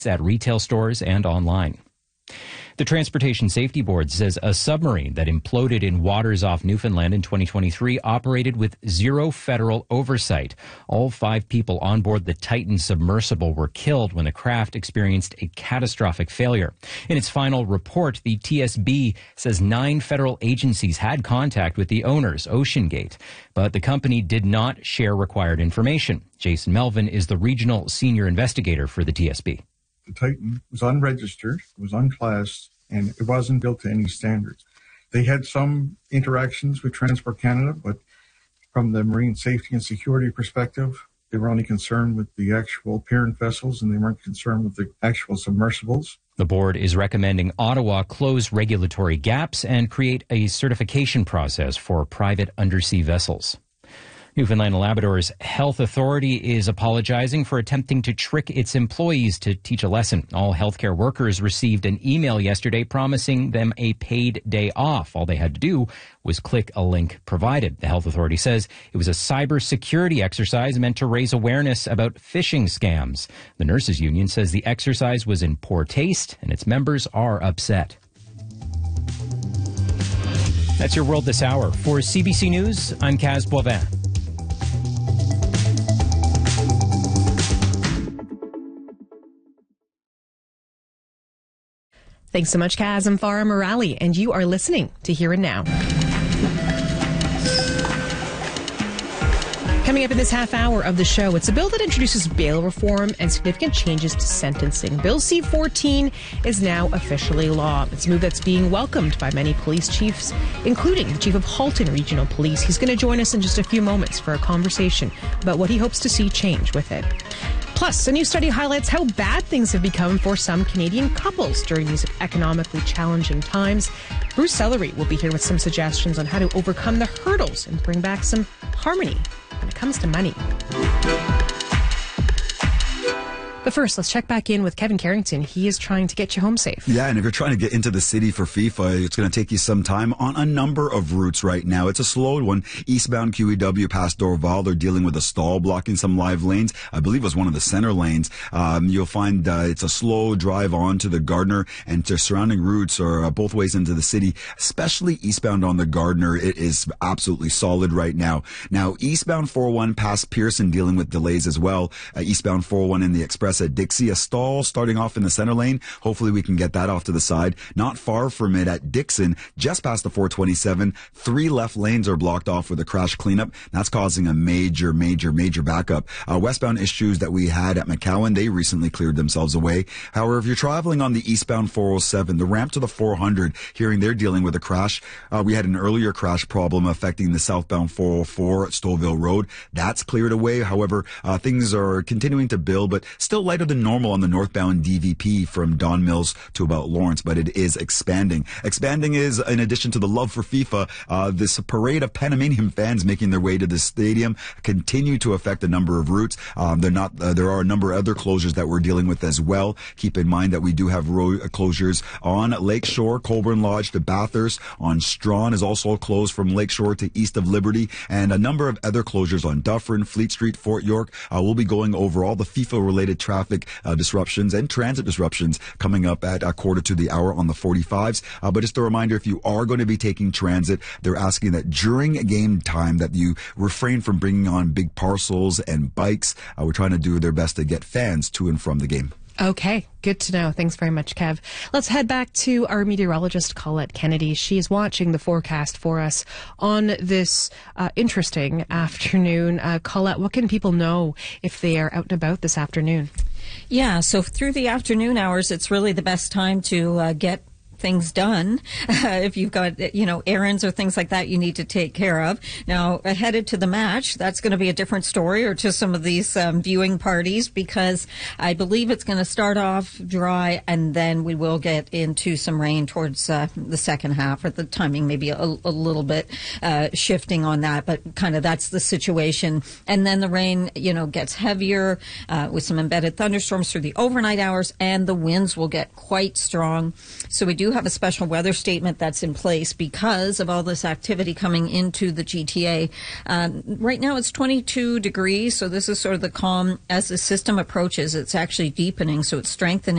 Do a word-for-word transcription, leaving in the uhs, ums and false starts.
at retail stores and online. The Transportation Safety Board says a submarine that imploded in waters off Newfoundland in twenty twenty-three operated with zero federal oversight. All five people on board the Titan submersible were killed when the craft experienced a catastrophic failure. In its final report, the T S B says nine federal agencies had contact with the owners, OceanGate, but the company did not share required information. Jason Melvin is the regional senior investigator for the T S B. The Titan was unregistered, was unclassed, and it wasn't built to any standards. They had some interactions with Transport Canada, but from the marine safety and security perspective, they were only concerned with the actual parent vessels, and they weren't concerned with the actual submersibles. The board is recommending Ottawa close regulatory gaps and create a certification process for private undersea vessels. Newfoundland and Labrador's Health Authority is apologizing for attempting to trick its employees to teach a lesson. All healthcare workers received an email yesterday promising them a paid day off. All they had to do was click a link provided. The Health Authority says it was a cybersecurity exercise meant to raise awareness about phishing scams. The Nurses Union says the exercise was in poor taste and its members are upset. That's your world this hour. For C B C News, I'm Kaz Boivin. Thanks so much, Kaz. I'm Farah Morali, and you are listening to Here and Now. Coming up in this half hour of the show, it's a bill that introduces bail reform and significant changes to sentencing. Bill C fourteen is now officially law. It's a move that's being welcomed by many police chiefs, including the chief of Halton Regional Police. He's going to join us in just a few moments for a conversation about what he hopes to see change with it. Plus, a new study highlights how bad things have become for some Canadian couples during these economically challenging times. Bruce Sellery will be here with some suggestions on how to overcome the hurdles and bring back some harmony when it comes to money. But first, let's check back in with Kevin Carrington. He is trying to get you home safe. Yeah, and if you're trying to get into the city for FIFA, it's going to take you some time on a number of routes right now. It's a slow one. Eastbound Q E W past Dorval, they're dealing with a stall blocking some live lanes. I believe it was one of the center lanes. Um, you'll find uh, it's a slow drive on to the Gardiner and to surrounding routes or uh, both ways into the city, especially eastbound on the Gardiner. It is absolutely solid right now. Now, eastbound four oh one past Pearson dealing with delays as well. Uh, eastbound four oh one in the Express at Dixie, a stall starting off in the center lane. Hopefully we can get that off to the side. Not far from it at Dixon, just past the four twenty-seven, three left lanes are blocked off with a crash cleanup. That's causing a major, major, major backup. Uh, westbound issues that we had at McCowan, they recently cleared themselves away. However, if you're traveling on the eastbound four oh seven, the ramp to the four hundred, hearing they're dealing with a crash. Uh, we had an earlier crash problem affecting the southbound four oh four at Stouffville Road. That's cleared away. However, uh, things are continuing to build, but still lighter than normal on the northbound D V P from Don Mills to about Lawrence, but it is expanding. Expanding is, in addition to the love for FIFA, uh, this parade of Panamanian fans making their way to the stadium continue to affect a number of routes. Um, they're not, uh, there are a number of other closures that we're dealing with as well. Keep in mind that we do have road closures on Lakeshore, Colborne Lodge to Bathurst, on Strawn is also closed from Lakeshore to east of Liberty, and a number of other closures on Dufferin, Fleet Street, Fort York. Uh, we'll be going over all the FIFA-related traffic Uh, disruptions and transit disruptions coming up at a quarter to the hour on the forty-fives. Uh, but just a reminder, if you are going to be taking transit, they're asking that during game time that you refrain from bringing on big parcels and bikes. Uh, we're trying to do their best to get fans to and from the game. Okay, good to know. Thanks very much, Kev. Let's head back to our meteorologist, Colette Kennedy. She's watching the forecast for us on this uh, interesting afternoon. Uh, Colette, what can people know if they are out and about this afternoon? Yeah, so through the afternoon hours, it's really the best time to uh, get things done. Uh, if you've got, you know, errands or things like that you need to take care of. Now, uh, headed to the match, that's going to be a different story, or to some of these um, viewing parties, because I believe it's going to start off dry and then we will get into some rain towards uh, the second half, or the timing maybe a, a little bit uh, shifting on that, but kind of that's the situation. And then the rain, you know, gets heavier uh, with some embedded thunderstorms through the overnight hours, and the winds will get quite strong. So we do have a special weather statement that's in place because of all this activity coming into the G T A. Um, right now it's twenty-two degrees, so this is sort of the calm. As the system approaches, it's actually deepening, so it's strengthening.